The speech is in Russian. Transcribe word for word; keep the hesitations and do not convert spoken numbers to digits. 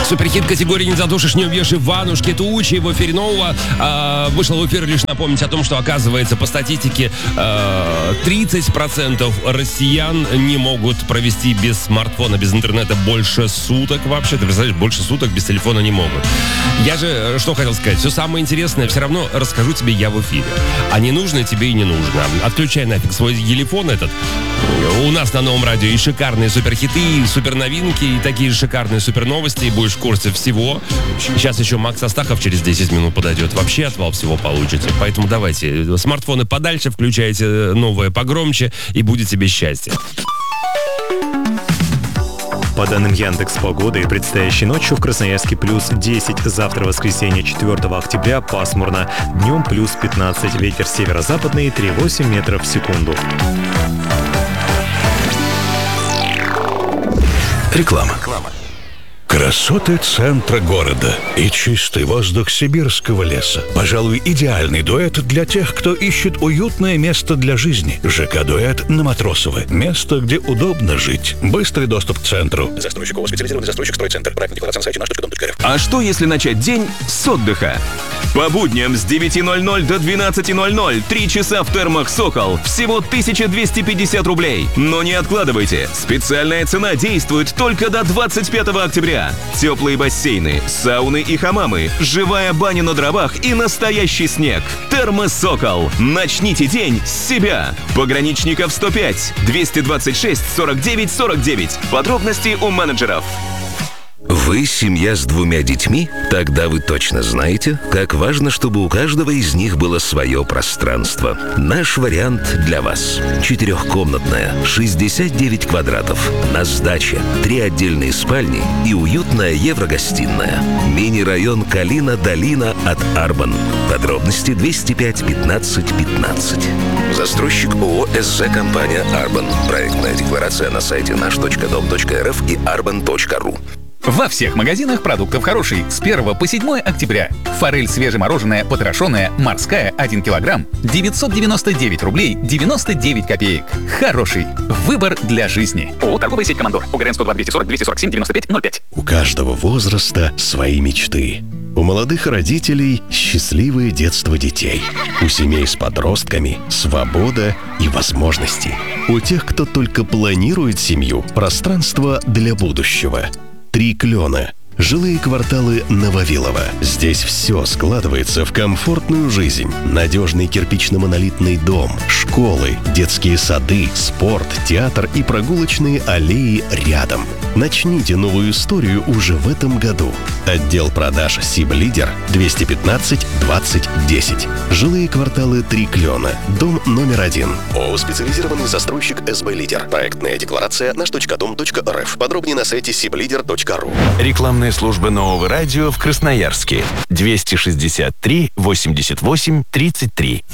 Суперхит категории «Не задушишь, не убьешь» Иванушки, Тучи, его Феринова э, вышел в эфир лишь напомнить о том, что, оказывается, по статистике э, тридцать процентов россиян не могут провести без смартфона, без интернета больше суток вообще. Ты представляешь, больше суток без телефона не могут. Я же, что хотел сказать, все самое интересное все равно расскажу тебе я в эфире. А не нужно тебе и не нужно. Отключай нафиг свой телефон этот. У нас на новом радио и шикарные суперхиты, и суперновинки, и такие же шикарные суперновости, и будешь в курсе всего. Сейчас еще Макс Астахов через десять минут подойдет. Вообще отвал всего получите. Поэтому давайте смартфоны подальше, включайте новое погромче, и будет тебе счастье. По данным Яндекс.Погоды, предстоящей ночью в Красноярске плюс десять, завтра воскресенье четвёртого октября пасмурно, днем плюс пятнадцать, ветер северо-западный три целых восемь десятых метров в секунду. Реклама. Красоты центра города и чистый воздух сибирского леса. Пожалуй, идеальный дуэт для тех, кто ищет уютное место для жизни. ЖК-дуэт на Матросова. Место, где удобно жить. Быстрый доступ к центру. Застройщик ООО «Специализированный застройщик Стройцентр». Проектная декларация на сайте наш точка дом точка эр эф. А что, если начать день с отдыха? По будням с девяти ноль-ноль до двенадцати ноль-ноль. Три часа в термах «Сокол». Всего тысяча двести пятьдесят рублей. Но не откладывайте. Специальная цена действует только до двадцать пятого октября. Теплые бассейны, сауны и хамамы, живая баня на дровах и настоящий снег. Термы «Сокол». Начните день с себя. Пограничников сто пять, двести двадцать шесть, сорок девять, сорок девять. Подробности у менеджеров. Вы семья с двумя детьми? Тогда вы точно знаете, как важно, чтобы у каждого из них было свое пространство. Наш вариант для вас. Четырехкомнатная, шестьдесят девять квадратов. На сдаче. Три отдельные спальни и уютная еврогостиная. Мини-район Калина-Долина от Арбан. Подробности двести пять пятнадцать пятнадцать. Застройщик ООО «СЗ Компания Арбан». Проектная декларация на сайте наш точка дом точка эр эф и арбан точка ру. Во всех магазинах продуктов хороший с первого по седьмое октября. Форель свежемороженая, потрошенная, морская один килограмм, девятьсот девяносто девять рублей девяносто девять копеек. Хороший выбор для жизни. ООО «Торговая сеть Командор». ОГРН сто два двести сорок двести сорок семь девяносто пять ноль пять. У каждого возраста свои мечты. У молодых родителей счастливое детство детей. У семей с подростками свобода и возможности. У тех, кто только планирует семью, пространство для будущего. Три клена. Жилые кварталы Нововилово. Здесь все складывается в комфортную жизнь. Надежный кирпично-монолитный дом, школы, детские сады, спорт, театр и прогулочные аллеи рядом. Начните новую историю уже в этом году. Отдел продаж «Сиблидер» двести пятнадцать двадцать десять. Жилые кварталы Три клена. Дом номер один. ООО «Специализированный застройщик СБ Лидер». Проектная декларация наш точка дом точка эр эф. Подробнее на сайте сиблидер точка ру. Рекламная служба нового радио в Красноярске. двести шестьдесят три восемьдесят восемь тридцать три.